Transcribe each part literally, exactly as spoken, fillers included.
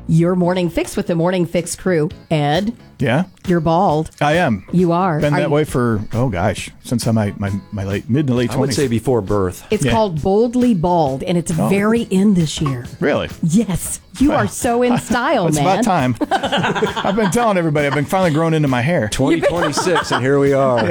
Your morning fix with the Morning Fix crew. Ed, Yeah? you're bald. I am. You are. Been Are that you- way for, oh gosh, since I'm my, my, my late, mid to late I would twenties. say before birth. It's Yeah. called Boldly Bald, and it's Oh. very in this year. Really? Yes, you are so in style, It's man. about time. I've been telling everybody, I've been finally growing into my hair. twenty twenty-six, and here we are.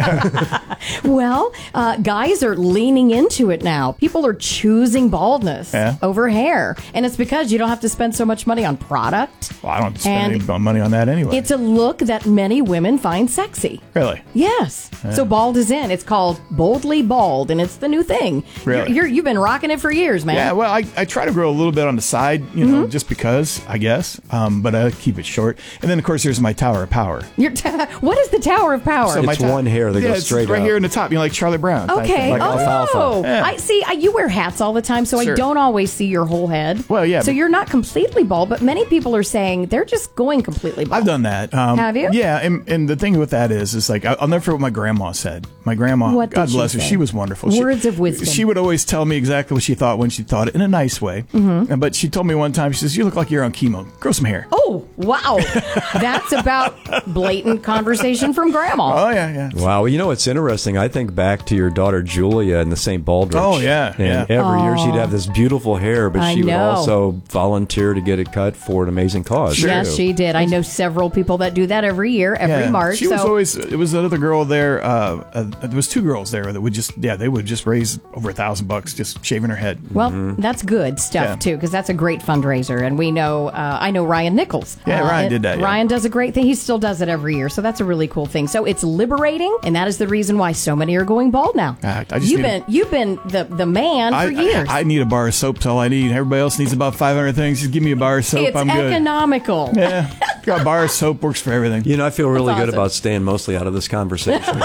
Well, uh, guys are leaning into it now. People are choosing baldness Yeah. over hair, and it's because you don't have to spend so much money on product. Well, I don't spend And any money on that anyway. It's a look that many women find sexy. Really? Yes. So bald is in. It's called Boldly Bald, and it's the new thing. Really? You're, you're, you've been rocking it for years, man. Yeah, well, I, I try to grow a little bit on the side, you know, just because, I guess. Um, but I keep it short. And then, of course, there's my Tower of Power. Your t- what is the Tower of Power? So my It's ta- one hair that yeah, goes it's straight right up. here in the top, you know, like Charlotte Brown. type Okay. thing. Like oh, alfalfa. Yeah. I see. I, you wear hats all the time, so I Sure. don't always see your whole head. Well, yeah, So but- you're not completely bald, but many people are saying they're just going completely bald. I've done that. Um, Have you? Yeah, and, and the thing with that is, is like, I- I'll never forget what my grandma said. My grandma, What did God she bless her, say? she was wonderful. She- Words of wisdom. She would always tell me exactly what she thought when she thought it in a nice way. Mm-hmm. But she told me one time, she says, you look like you're on chemo. Grow some hair. Oh, wow. That's about blatant conversation from Grandma. Oh, yeah, yeah. Wow, you know what's interesting? I think back to your daughter Julia in the Saint Baldrige. Oh, yeah, And yeah. every year she'd have this beautiful hair, but I she would know. also volunteer to get it cut for an amazing cause. Yes, too. she did. I know several people that do that every year, every Yeah. March. She was so always, it was another girl there. Uh, uh, there was two girls there that would just, yeah, they would just raise over a thousand bucks just shaving her head. Well, that's good stuff Yeah. too, because that's a great fundraiser, and we know. Uh, I know Ryan Nichols. Yeah, Uh, Ryan and did that, yeah. Ryan does a great thing. He still does it every year, so that's a really cool thing. So it's liberating, and that is the reason why so many are going bald now. I- I just you've need been a- you've been the the man I, for years. I, I need a bar of soap. That's all I need. Everybody else needs about five hundred things. Just give me a bar of soap. it's I'm good. economical. Yeah, got a bar of soap works for everything. You know, I feel really That's good awesome. about staying mostly out of this conversation.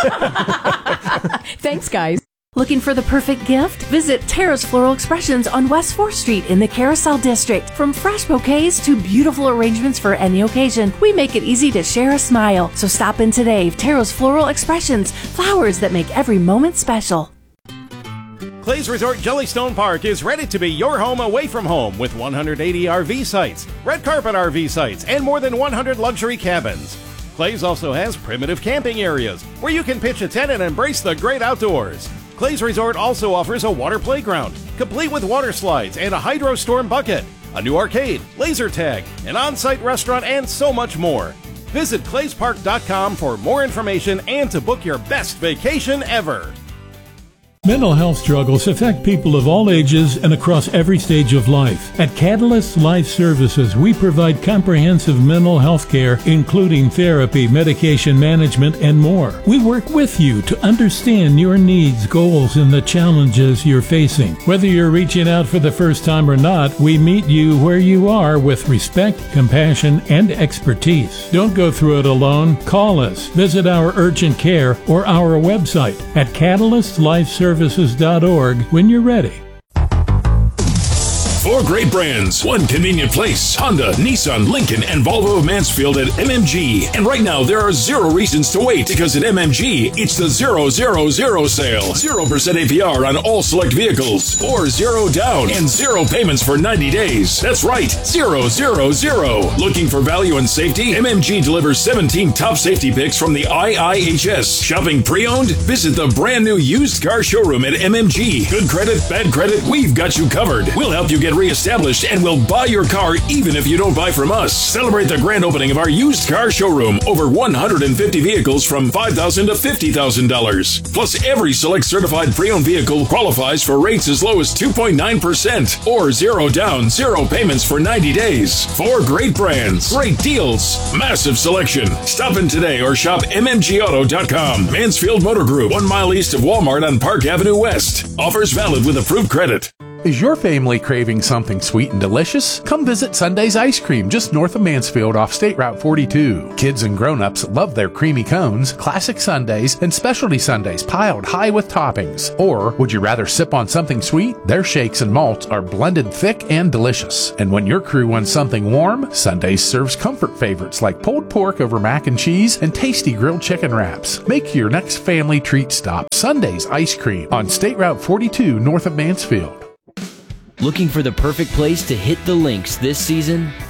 Thanks, guys. Looking for the perfect gift? Visit Tara's Floral Expressions on West fourth Street in the Carousel District. From fresh bouquets to beautiful arrangements for any occasion, we make it easy to share a smile. So stop in today. Tara's Floral Expressions, flowers that make every moment special. Clay's Resort Jellystone Park is ready to be your home away from home with one hundred eighty R V sites, red carpet R V sites, and more than one hundred luxury cabins. Clay's also has primitive camping areas where you can pitch a tent and embrace the great outdoors. Clay's Resort also offers a water playground, complete with water slides and a hydro storm bucket, a new arcade, laser tag, an on-site restaurant, and so much more. Visit clays park dot com for more information and to book your best vacation ever. Mental health struggles affect people of all ages and across every stage of life. At Catalyst Life Services, we provide comprehensive mental health care, including therapy, medication management, and more. We work with you to understand your needs, goals, and the challenges you're facing. Whether you're reaching out for the first time or not, we meet you where you are with respect, compassion, and expertise. Don't go through it alone. Call us, visit our urgent care, or our website at catalyst life services dot org when you're ready. Four great brands, one convenient place. Honda, Nissan, Lincoln, and Volvo of Mansfield at M M G. And right now, there are zero reasons to wait because at M M G, it's the zero zero zero sale. zero percent A P R on all select vehicles, or zero down and zero payments for ninety days. That's right, zero zero zero. Looking for value and safety? M M G delivers seventeen top safety picks from the I I H S. Shopping pre-owned? Visit the brand new used car showroom at M M G. Good credit, bad credit, we've got you covered. We'll help you get reestablished and we'll buy your car even if you don't buy from us. Celebrate the grand opening of our used car showroom. Over one hundred fifty vehicles from five thousand dollars to fifty thousand dollars. Plus, every select certified pre-owned vehicle qualifies for rates as low as two point nine percent or zero down, zero payments for ninety days. Four great brands, great deals, massive selection. Stop in today or shop M M G auto dot com. Mansfield Motor Group, one mile east of Walmart on Park Avenue West. Offers valid with approved credit. Is your family craving something sweet and delicious? Come visit Sunday's Ice Cream just north of Mansfield off State Route forty-two. Kids and grown-ups love their creamy cones, classic sundaes, and specialty sundaes piled high with toppings. Or would you rather sip on something sweet? Their shakes and malts are blended thick and delicious. And when your crew wants something warm, Sundays serves comfort favorites like pulled pork over mac and cheese and tasty grilled chicken wraps. Make your next family treat stop Sunday's Ice Cream on State Route forty-two north of Mansfield. Looking for the perfect place to hit the links this season?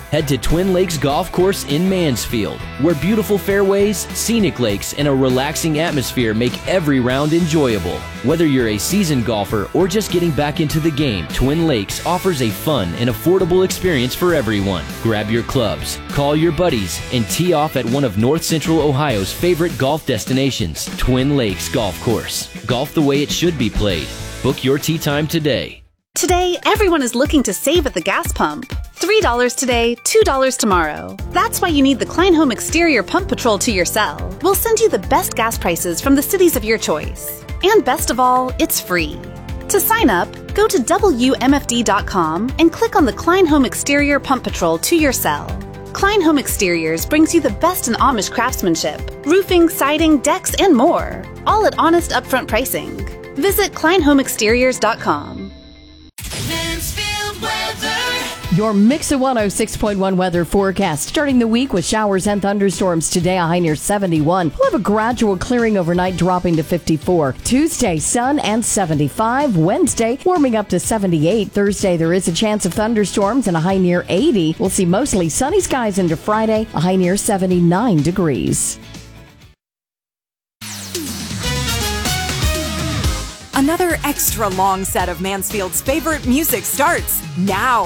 Head to Twin Lakes Golf Course in Mansfield, where beautiful fairways, scenic lakes, and a relaxing atmosphere make every round enjoyable. Whether you're a seasoned golfer or just getting back into the game, Twin Lakes offers a fun and affordable experience for everyone. Grab your clubs, call your buddies, and tee off at one of North Central Ohio's favorite golf destinations, Twin Lakes Golf Course. Golf the way it should be played. Book your tee time today. Today, everyone is looking to save at the gas pump. three dollars today, two dollars tomorrow. That's why you need the Klein Home Exterior Pump Patrol to your cell. We'll send you the best gas prices from the cities of your choice. And best of all, it's free. To sign up, go to W M F D dot com and click on the Klein Home Exterior Pump Patrol to your cell. Klein Home Exteriors brings you the best in Amish craftsmanship, roofing, siding, decks, and more, all at honest upfront pricing. Visit Klein Home Exteriors dot com. Mansfield weather. Your Mix of one oh six point one weather forecast. Starting the week with showers and thunderstorms today, a high near seventy-one. We'll have a gradual clearing overnight, dropping to fifty-four. Tuesday, sun and seventy-five. Wednesday, warming up to seventy-eight. Thursday, there is a chance of thunderstorms and a high near eighty. We'll see mostly sunny skies into Friday, a high near seventy-nine degrees. Another extra long set of Mansfield's favorite music starts now.